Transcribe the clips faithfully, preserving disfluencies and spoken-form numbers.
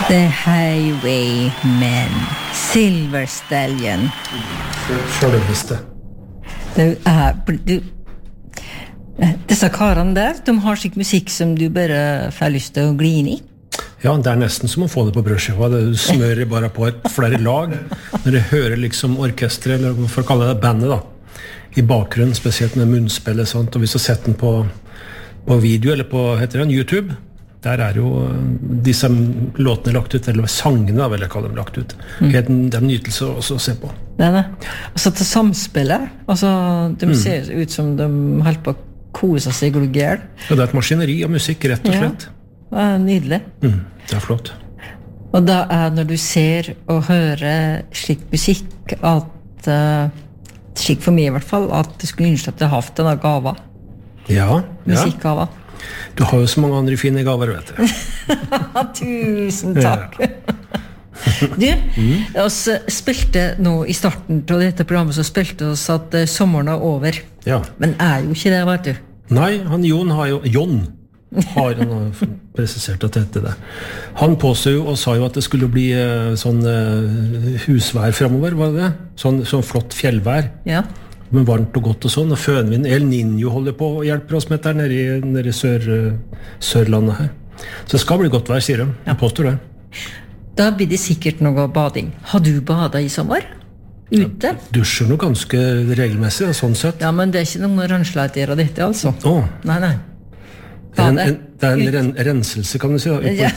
The Highwaymen, Silver Stallion. Selveste. Det er, du, disse karene der, de har slik musikk som du bare får lyst til å gli inn i. Ja, det er nesten som å få det på brødskiva. Du smører bare på et flere lag. Når du hører liksom orkestret, eller for å kalle det bandet da, i bakgrunnen, spesielt med munnspillet, sånt. Og hvis du setter den på, på video, eller på, heter det, YouTube, der er jo disse låtene lagt ut, eller sangene da, vil jeg kalle dem lagt ut. Mm. Det er en nytelse også å se på. Det er det. Og så til samspillet, altså, de mm. ser ut som de holder på å kose seg gluggjel. Ja, det er et maskineri av musikk, rett og slett. Ja, det er nydelig. Mm, det er flott. Og da er når du ser og hører slik musikk, at, uh, slik for meg i hvert fall, at du skulle ønske at du har hatt denne gava. Ja, ja. Musikkgava. Du har jo så mange andre fine gaver, vet du. Tusen takk. Ja. Du, mm. oss spilte nå i starten til dette programmet, så spilte oss at uh, sommeren er over. Ja. Men er jo ikke det, vet du. Nei, han Jon har jo... Jon har han presisert at det heter det. Han påstod jo og sa jo at det skulle bli uh, sånn uh, husvær fremover, var det det? Sånn, sånn flott fjellvær. Ja. Men varmt og godt og sånn, og fønvind El Niño holder på og hjelper oss med dette nede i, nede i sør, Sørlandet her. Så det skal bli godt vær, sier de. Jeg påstår det. Da blir det sikkert noe bading. Har du badet i sommer? Ute? Jeg dusjer noe ganske regelmessig, sånn sett. Ja, men det er ikke noen rønnsleiter av dette, altså. Åh. Nei, nei. Det er en, en, det er en ren, renselse, kan du si, da, ja.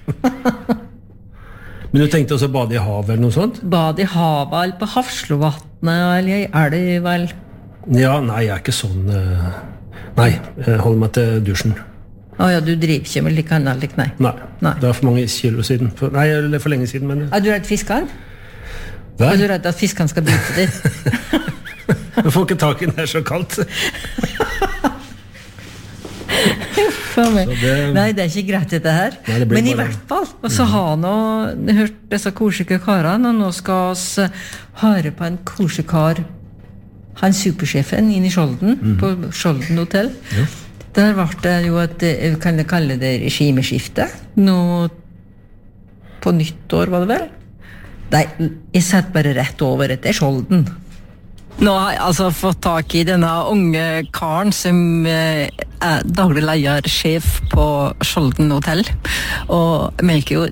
Men du tenkte også bade i havet eller noe sånt? Bade i havet, eller på Hafslovatnet, eller er det vel? Ja, nei, jeg er ikke sånn... Uh, nei, jeg holder meg til dusjen. Åja, du driver ikke med like annet, like nei? Nei, nei, det er for mange kilo siden. For, nei, eller for lenge siden, men... Er du redd fiskene? Hva? Er du redd at fiskene skal bite ditt? Du får ikke tak i den her så kaldt. Det, nei, det er ikke greit dette her. Nei, men i bare... hvert fall og så har nå hørt disse korsike karene, og nå skal oss høre på en korsekar, han supersjefen inn i Skjolden, mm. på Skjolden hotell. Ja. Der var det jo et, kan jeg kalle det regimeskifte nå på nyttår, var det vel? Nei, jeg satt bare rett over etter Skjolden. Nå har jeg altså fått tak i denne unge karen som er daglig leiersjef på Skjolden hotell, og melker jo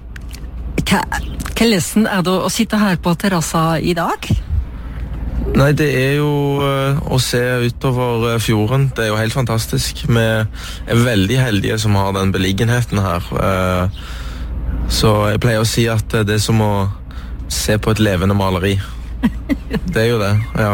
hva lesen er det å sitte her på terrassa i dag? Nei, det er jo uh, å se utover uh, fjorden. Det er jo helt fantastisk. Vi er veldig heldige som har den beliggenheten her. Uh, så jeg pleier å si at det er som å se på et levende maleri. Det er jo det, ja.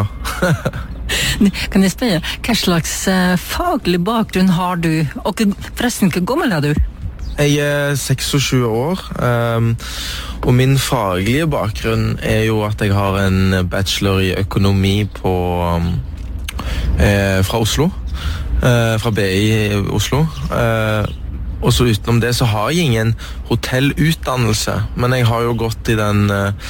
Kan jeg spørre, hva slags uh, faglig bakgrunn har du? Og forresten, hvor gammel er du? Jeg er seksogtjue år, um, og min faglige bakgrunn er jo at jeg har en bachelor i økonomi på, um, eh, fra Oslo, eh, fra B I i Oslo. Eh, og så utenom det så har jeg ingen hotellutdannelse, men jeg har jo gått i den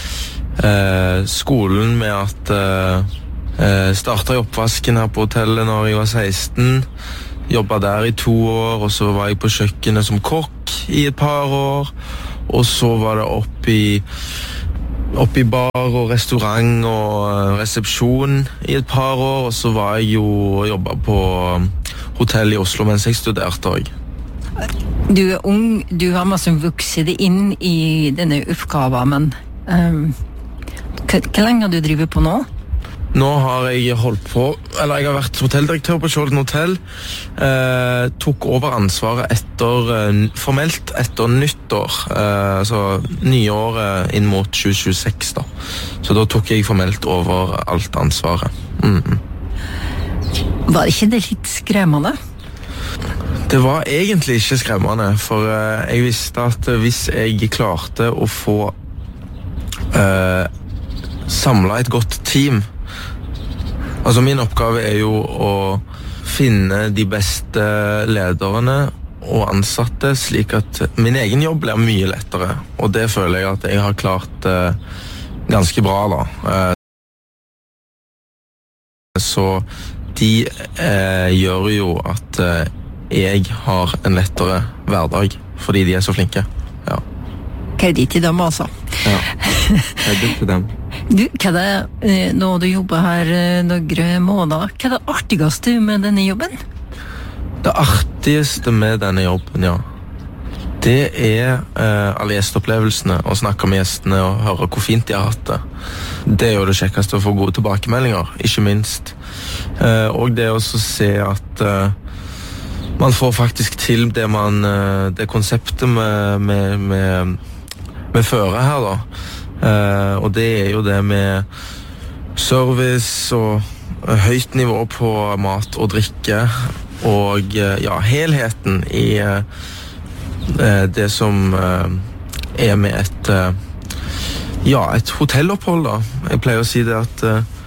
eh, skolen med at eh, eh, startet i oppvasken her på hotellet når jeg var seksten, jobbet der i to år, og så var jeg på kjøkkenet som kokk i et par år, og så var det opp i, opp i bar og restaurant og resepsjon i et par år, og så var jeg jo og jobbet på hotell i Oslo mens jeg studerte også. Du er ung, du har masse vokset inn i denne oppgaven, men um, hvor lenge har du drivet på nå? Nå har jeg holdt på, eller jeg har vært hotelldirektør på Skjolden hotell, eh, tok over ansvaret etter, eh, formelt etter nyttår, eh, altså nyåret inn mot tjue tjueseks da. Så da tok jeg formelt over alt ansvaret. Mm. Var ikke det litt skremmende? Det var egentlig ikke skremmende, for eh, jeg visste at hvis jeg klarte å få eh, samlet et godt team. Altså min oppgave er jo å finne de beste lederne og ansatte, slik at min egen jobb blir mye lettere. Og det føler jeg at jeg har klart eh, ganske bra da. Eh, så de eh, gjør jo at eh, jeg har en lettere hverdag, fordi de er så flinke. Ja. kreditt til dem, altså. Ja, kreditt til dem. Du, hva er det, nå har du jobbet her noen måneder, hva er det artigste med denne jobben? Det artigste med denne jobben, ja, det er eh, alle gjesteopplevelsene, å snakke med gjestene og høre hvor fint de har hatt det. Det er jo det kjekkeste å få gode tilbakemeldinger, ikke minst. Eh, og det også å se at eh, man får faktisk til det, man, eh, det konseptet med, med, med, med føre her, da. Eh, og det er jo det med service og høyt nivå på mat og drikke, og eh, ja, helheten i eh, det som er med et ja, et hotellopphold da. Jeg pleier å si det at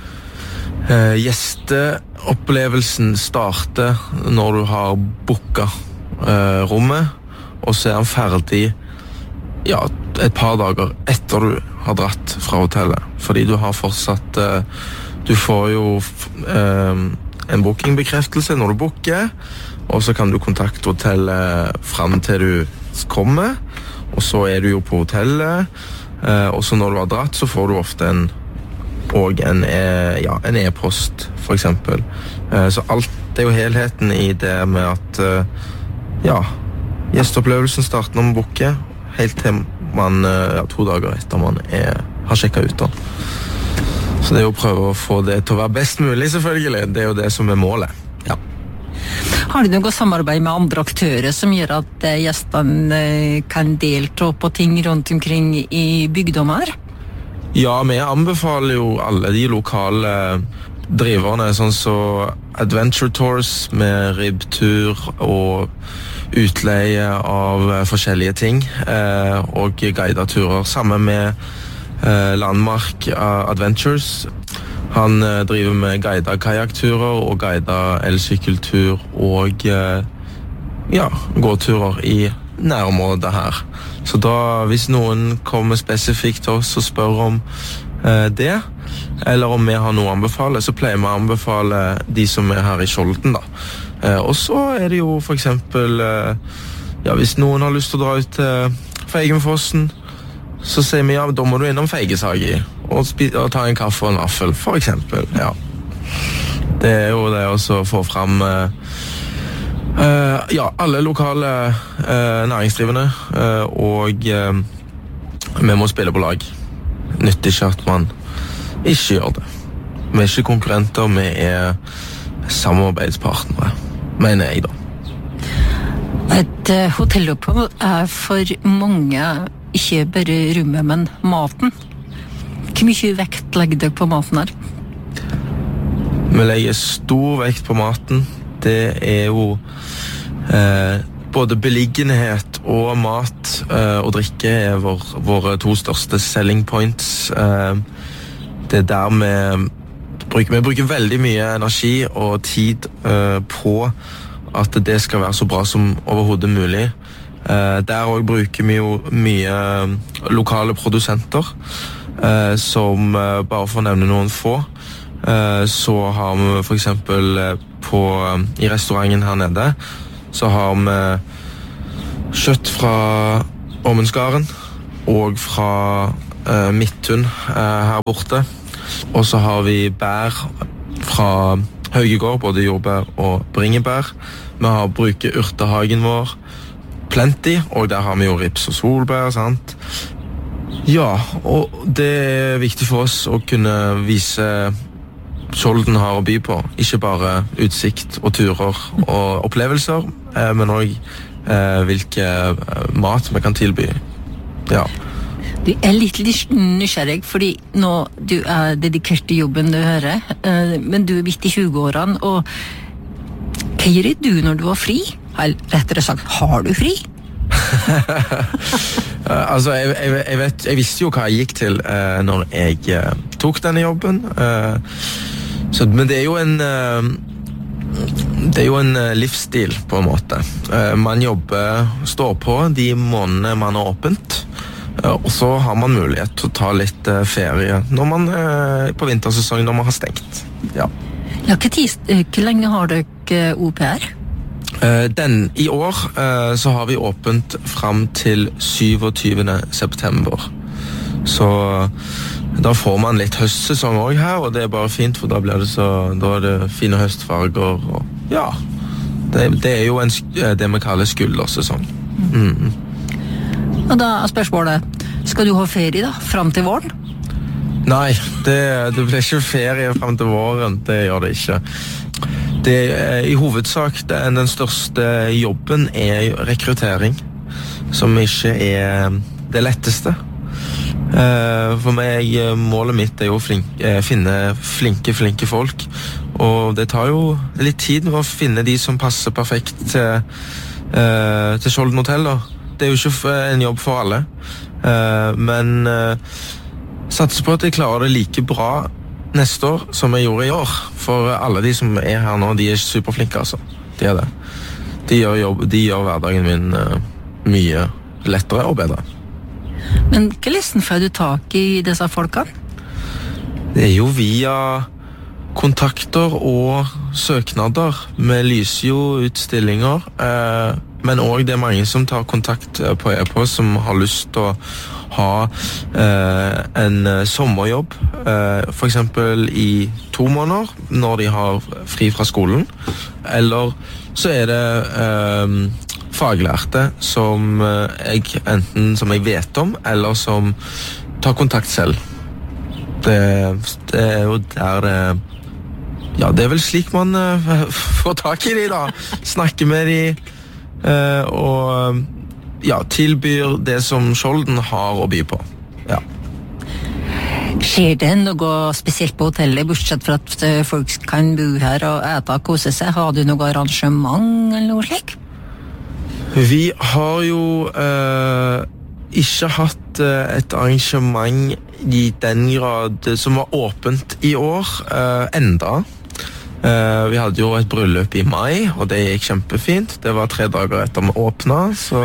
uh, gjesteopplevelsen starter når du har booket uh, rommet, og så er han ferdig ja, et par dager etter du har dratt fra hotellet, fordi du har fortsatt uh, du får jo uh, en bookingbekreftelse når du booker, og så kan du kontakte hotellet frem til du kommer, og så er du jo på hotellet, og så når du har dratt, så får du ofte en, og en, ja, en e-post, for eksempel. Så alt det er jo helheten i det med at, ja, gjesteopplevelsen starter når man booker, helt til man, ja, to dager etter man er, har sjekket ut da. Så det er jo å prøve å få det til å være best mulig, selvfølgelig. Det er jo det som er målet. Ja. Har du noe samarbeid med andre aktører som gjør at gjestene kan delta på ting rundt omkring i bygdommer? Ja, vi anbefaler jo alle de lokale driverne, sånn som Adventure Tours med ribbtur og utleie av forskjellige ting, og guidet turer, sammen med Landmark Adventures. Han eh, driver med guidet kajakturer og guidet elsykkeltur og eh, ja, gåturer i nærområdet her. Så da, hvis noen kommer spesifikt til oss og spør om eh, det, eller om vi har noe å anbefale, så pleier vi å anbefale de som er her i Skjolden da. Eh, og så er det jo for eksempel, eh, ja, hvis noen har lyst til å dra ut til Feigenfossen, så sier vi, ja, da må du innom Feigesagi og, og ta en kaffe og en vaffel, for eksempel, ja. Det er jo det også å få frem uh, uh, ja, alle lokale uh, næringsdrivende, uh, og uh, vi må spille på lag. Nytter ikke at man ikke gjør det. Vi er ikke konkurrenter, vi er samarbeidspartnere, mener jeg da. Et uh, hotellopphold er for mange ikke bare rommet, men maten. Hvor mye vekt legger dere på maten her? Vi legger stor vekt på maten. Det er jo eh, både beliggenhet og mat eh, og drikke er vår, våre to største selling points. Eh, det er der vi bruker, vi bruker veldig mye energi og tid eh, på at det skal være så bra som overhodet mulig. Uh, der også bruker vi jo mye uh, lokale produsenter, uh, som uh, bare for å nevne noen få, uh, så har vi for eksempel uh, på, uh, i restauranten her nede, så har vi kjøtt fra Åmensgaren og fra uh, Midtun uh, her borte, og så har vi bær fra Haugegård, både jordbær og bringebær. Vi har bruker urtehagen vår, plenty, og der har vi jo rips og solbær, sant? Ja, og det er viktig for oss å kunne vise Skjolden har å by på. Ikke bare utsikt og turer og opplevelser, eh, men også eh, hvilke mat vi kan tilby. Ja. Du er litt nysgjerrig, fordi nå du er dedikert til jobben du hører, eh, men du er midt i tjue-årene, og hva gjør du når du har fri? Eller rettere sagt, har du fri? altså, jeg, jeg, jeg, vet, jeg visste jo hva jeg gikk til uh, når jeg uh, tok denne jobben. Uh, så, men det er jo en uh, det er jo en uh, livsstil på en måte. Uh, man jobber, står på de månedene man har åpent, uh, og så har man mulighet til å ta litt uh, ferie når man uh, på vintersesong når man har stengt. Ja. Ja, hvor, tid, hvor lenge har dere O P R? Eh, den, I år eh, så har vi åpent frem til syvogtyvende september. Så da får man litt høstsesong også her, og det er bare fint, for da blir det så, da er det fine høstfarger, og ja, det, det er jo en, det vi kaller skuldersesong. Mm. Og da er spørsmålet, skal du ha ferie da, frem til våren? Nei, det, det blir ikke ferie frem til våren, det gjør det ikke. Det er i hovedsak det, den største jobben er rekruttering, som ikke er det letteste. For meg, målet mitt er jo å flink, finne flinke, flinke folk, og det tar jo litt tid å finne de som passer perfekt til, til Skjolden Hotel. Det er jo ikke en jobb for alle, men satser på at jeg klarer det like bra neste år som jeg gjorde i år, for alle de som er her nå, de er superflinke, altså. De er det. De gjør, jobb, de gjør hverdagen min uh, mye lettere og bedre. Men hva listen får du tak i disse folkene? Det er jo via kontakter og søknader. Vi lyser jo ut stillinger, uh, men også det er mange som tar kontakt på e-post, som har lyst til å ha eh, en sommerjobb, eh, for eksempel i to måneder når de har fri fra skolen, eller så er det eh, faglærte som jeg enten som jeg vet om, eller som tar kontakt selv. Det, det er jo der det, ja, det er vel slik man eh, får tak i de da, snakke med de eh, og ja, tilbyr det som Skjolden har å by på. Ja. Skjer det noe spesielt på hotellet, bortsett fra at folk kan bo her og ete og kose seg? Har du noe arrangement eller noe slik? Vi har jo eh, ikke hatt eh, et arrangement i den grad som var åpent i år, eh, enda. Uh, vi hadde jo et bryllup i mai, og det gikk kjempefint. Det var tre dager etter vi åpnet, så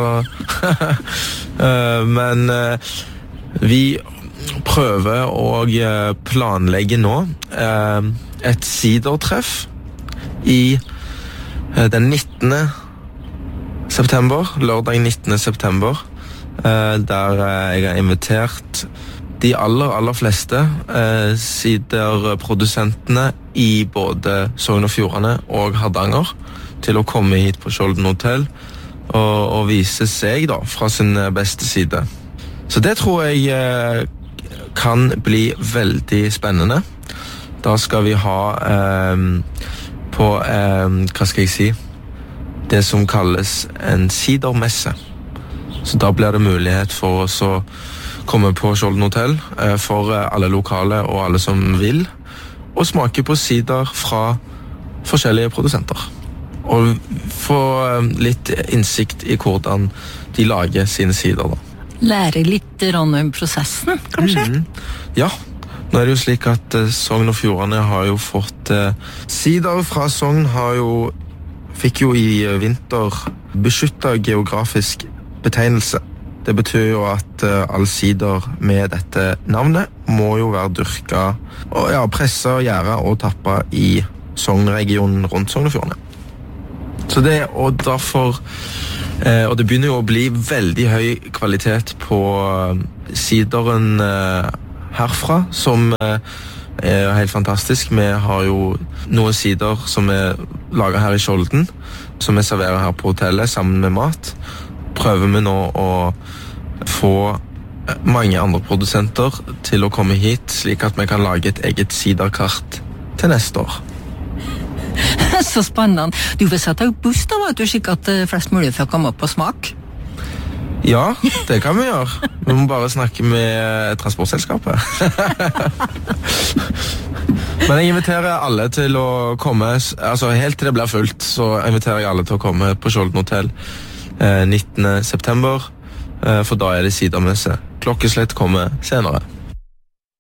uh, men uh, vi prøver å planlegge nå uh, et sidertreff i uh, den nittende september, lørdag nittende september, uh, der uh, jeg har invitert de aller, aller fleste eh, siderprodusentene i både Sogn og Fjordane og Hardanger til å komme hit på Skjolden Hotel og, og vise seg da, fra sin beste side. Så det tror jeg eh, kan bli veldig spennende. Da skal vi ha eh, på, eh, hva skal jeg si, det som kalles en sidermesse. Så da blir det mulighet for oss å komme på Skjolden Hotel eh, for alle lokale og alle som vil, og smake på sider fra forskjellige produsenter. Og få eh, litt innsikt i hvordan de lager sine sider da. Lære litt om prosessen, kanskje? Mm-hmm. Ja, nå er det jo slik at eh, Sogn og Fjordane har jo fått eh, sider fra Sogn har jo, fikk jo i vinter beskyttet geografisk betegnelse. Det betyr jo at uh, all sider med dette navnet må jo være dyrket, og ja, presset, gjæret og tappet i Sogn-regionen rundt Sogn og Fjordane. Så det, og derfor, uh, og det begynner jo å bli veldig høy kvalitet på uh, sideren uh, herfra, som uh, er helt fantastisk. Vi har jo noen sider som er laget her i Skjolden, som vi serverer her på hotellet sammen med mat. Prøver vi nå å få mange andre produsenter til å komme hit, slik at vi kan lage et eget siderkart til neste år. Så spennende. Du vil sette opp buss da, vet du, slik at flest mulig får komme opp på smak? Ja, det kan vi gjøre. Vi må bare snakke med transportselskapet. Men jeg inviterer alle til å komme, altså helt til det blir fullt, så inviterer jeg alle til å komme på Skjolden Hotel nittende september, for da er det sidermesse. Klokkeslett kommer senere.